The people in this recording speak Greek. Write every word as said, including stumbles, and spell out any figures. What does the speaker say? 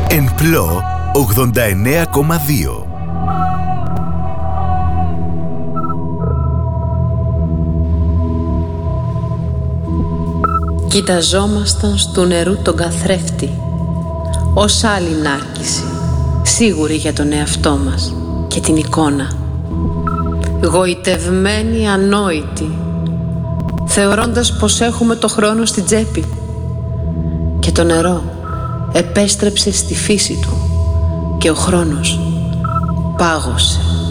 Εν Πλώ ογδόντα εννέα κόμμα δύο. Κοιταζόμασταν στου νερού τον καθρέφτη, ως άλλη νάρκηση, σίγουροι για τον εαυτό μας και την εικόνα. Γοητευμένοι, ανόητοι, θεωρώντας πως έχουμε το χρόνο στην τσέπη. Και το νερό επέστρεψε στη φύση του και ο χρόνος πάγωσε.